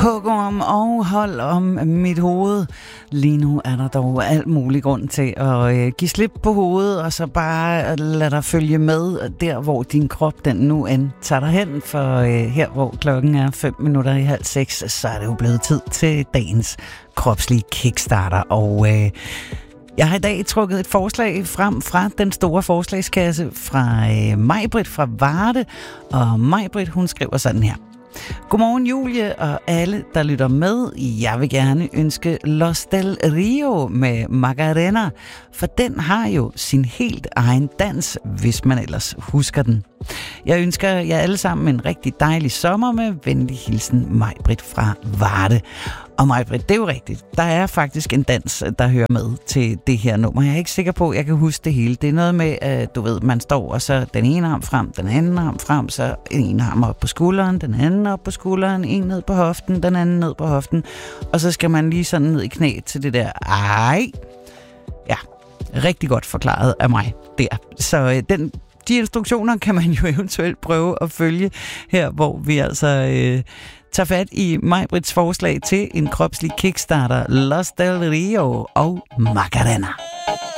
Hugorm og hold om mit hoved. Lige nu er der dog alt mulig grund til at give slip på hovedet, og så bare lade dig følge med der, hvor din krop den nu end tager dig hen. For her, hvor klokken er 5:05, så er det jo blevet tid til dagens kropslige kickstarter. Og jeg har i dag trukket et forslag frem fra den store forslagskasse fra Maj-Britt fra Varde. Og Maj-Britt, hun skriver sådan her. Godmorgen Julie og alle, der lytter med. Jeg vil gerne ønske Los del Rio med Macarena, for den har jo sin helt egen dans, hvis man ellers husker den. Jeg ønsker jer alle sammen en rigtig dejlig sommer med venlig hilsen Maj-Britt fra Varde. Og Maj-Britt, det er jo rigtigt. Der er faktisk en dans, der hører med til det her nummer. Jeg er ikke sikker på, at jeg kan huske det hele. Det er noget med, at du ved, man står, og så den ene arm frem, den anden arm frem, så en arm op på skulderen, den anden op på skulderen, en ned på hoften, den anden ned på hoften. Og så skal man lige sådan ned i knæ til det der. Ej! Ja, rigtig godt forklaret af mig der. Så de instruktioner kan man jo eventuelt prøve at følge her, hvor vi altså tager fat i Maj-Britts forslag til en kropslig kickstarter, Los del Rio og Macarena.